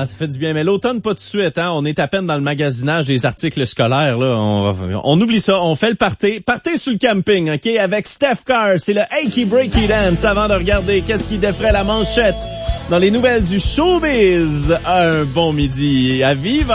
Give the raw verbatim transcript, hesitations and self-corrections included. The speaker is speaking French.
Ah, ça fait du bien. Mais l'automne, pas tout de suite. Hein? On est à peine dans le magasinage des articles scolaires. Là. On, on oublie ça. On fait le party. Partez sur le camping, OK? Avec Steph Carr. C'est le Achy Breaky Dance avant de regarder qu'est-ce qui défrait la manchette dans les nouvelles du showbiz. Un bon midi à vivre.